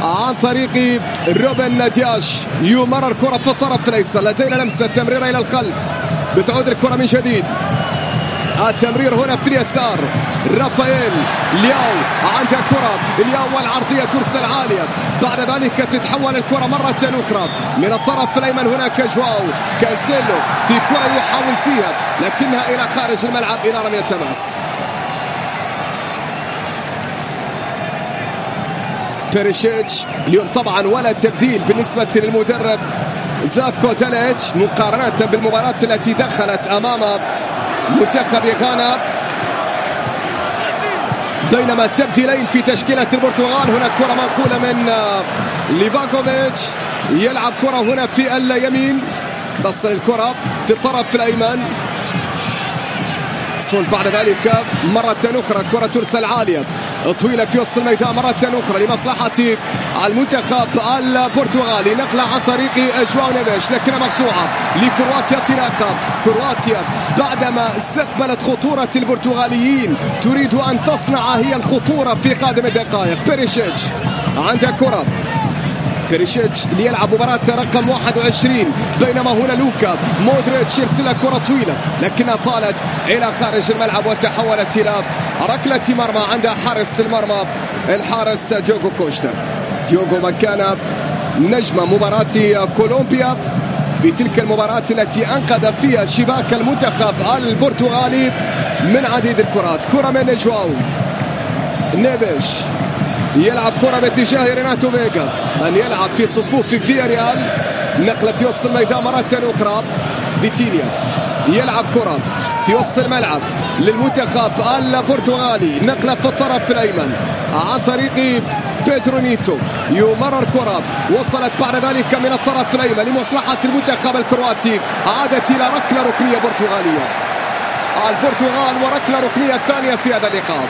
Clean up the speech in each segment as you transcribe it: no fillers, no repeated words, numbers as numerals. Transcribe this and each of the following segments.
عن طريق روبن دياش. يمرر كرة في الطرف الايسر، لدينا لمسة تمريرة الى الخلف، بتعود الكرة من جديد. التمرير هنا في اليسار، رافائيل لياو عندها كرة، لياو والعرضية ترسل عالية، بعد ذلك تتحول الكرة مرة أخرى من الطرف الأيمن. هناك جواو كانسيلو في كرة يحاول فيها لكنها إلى خارج الملعب إلى رمية تماس. بيريشيتش اليوم طبعا ولا تبديل بالنسبة للمدرب زلاتكو داليتش مقارنة بالمباراة التي دخلت أمام منتخب غانا، بينما تبديلين في تشكيلة البرتغال. هناك كرة منقولة من ليفاكوفيتش، يلعب كرة هنا في اليمين، تصل الكرة في الطرف الأيمن، صول بعد ذلك مرة أخرى كرة ترسل عالية طويلة في وسط الميدان مرة أخرى لمصلحة المنتخب البرتغالي، نقلة عن طريق جواو نيفيش لكنها مقطوعة لكرواتيا. انطلاقة كرواتيا بعدما استقبلت خطورة البرتغاليين تريد أن تصنع هي الخطورة في قادم الدقائق. بيريشيتش عندها كرة، بيريشيتش اللي يلعب مباراة رقم 21، بينما هنا لوكا مودريتش يرسل كرة طويلة لكنها طالت إلى خارج الملعب وتحولت إلى ركلة مرمى عند حارس المرمى الحارس ديوغو كوشتا. ديوغو من كان نجم مباراة كولومبيا في تلك المباراة التي أنقذ فيها شباك المنتخب البرتغالي من عديد الكرات. كرة من جواو نيفيش، يلعب كرة باتجاه ريناتو فيغا، أن يلعب في صفوف فياريال، نقلة في وسط الميدان مرة أخرى. فيتينيا يلعب كرة في وسط الملعب للمنتخب البرتغالي، نقلة في الطرف الأيمن عن طريق بيدرو نيتو، يمرر كرة وصلت بعد ذلك من الطرف الأيمن لمصلحة المنتخب الكرواتي، عادت إلى ركلة ركنية برتغالية. البرتغال وركلة ركنية ثانية في هذا اللقاء.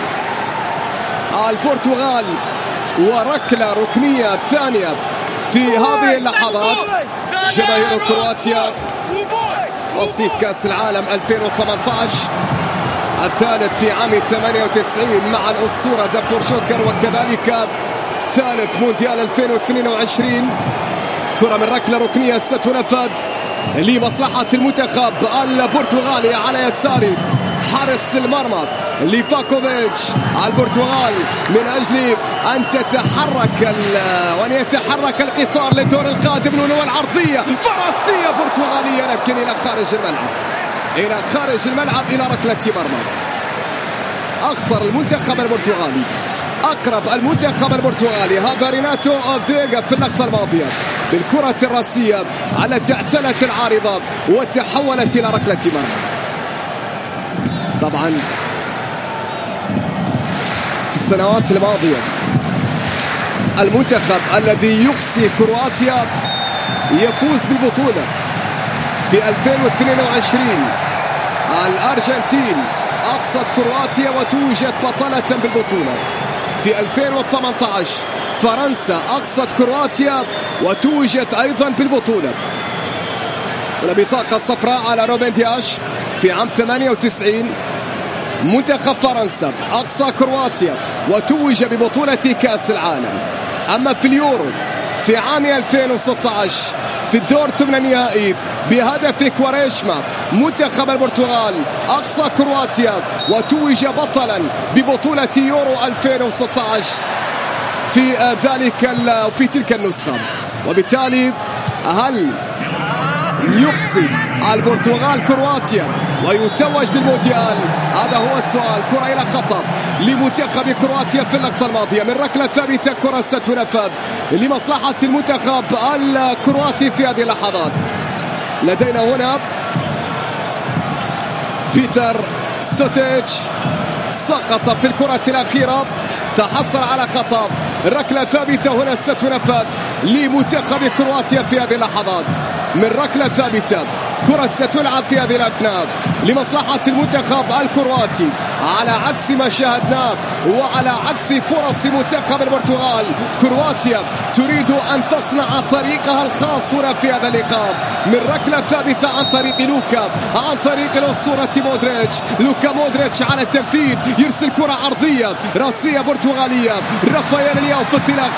البرتغال وركلة ركنية ثانية في هذه اللحظات. جماهير كرواتيا وصيف كأس العالم 2018 الثالث في عام 98 مع الأسطورة دافور شوكر، وكذلك ثالث مونديال 2022. كرة من ركلة ركنية ستنفذ لمصلحة المنتخب البرتغالي على يسار حارس المرمى ليفاكوفيتش. البرتغال من أجل أن تتحرك وأن يتحرك القطار للدور القادم، والعرضية فرنسية برتغالية لكن إلى خارج الملعب، إلى خارج الملعب، إلى ركلة مرمى. أخطر المنتخب البرتغالي، أقرب المنتخب البرتغالي هذا ريناتو فيغا في اللقطة الماضية بالكرة الرأسية التي اعتلت العارضة وتحولت إلى ركلة مرمى. طبعا في السنوات الماضية المنتخب الذي يقصي كرواتيا يفوز بالبطولة. في 2022 الأرجنتين أقصت كرواتيا وتوجت بطلة بالبطولة. في 2018 فرنسا أقصت كرواتيا وتوجت أيضا بالبطولة. والبطاقة الصفراء على روبن دياش. في عام 98 منتخب فرنسا أقصى كرواتيا وتوج ببطولة كأس العالم. أما في اليورو في عام 2016 في الدور ثمن النهائي بهدف كواريشما منتخب البرتغال أقصى كرواتيا وتوج بطلا ببطولة يورو 2016 في تلك النسخة. وبالتالي هل يقصي البرتغال كرواتيا ويتوج بالمونديال؟ هذا هو السؤال. كرة إلى خطر لمنتخب كرواتيا في اللقطة الماضية من ركلة ثابتة، كرة ستنفذ لمصلحة المنتخب الكرواتي في هذه اللحظات. لدينا هنا بيتر سوتيتش سقط في الكرة الأخيرة، تحصل على خطأ. ركلة ثابتة هنا ستنفذ لمنتخب كرواتيا في هذه اللحظات من ركلة ثابتة. كرة ستلعب في هذه الأثناء لمصلحة المنتخب الكرواتي، على عكس ما شاهدناه وعلى عكس فرص منتخب البرتغال. كرواتيا تريد أن تصنع طريقها الخاص هنا في هذا اللقاء من ركلة ثابتة عن طريق لوكا، عن طريق الأسطورة مودريتش. لوكا مودريتش على التنفيذ، يرسل كرة عرضية راسية برتغالية. رافائيل لياو في انطلاق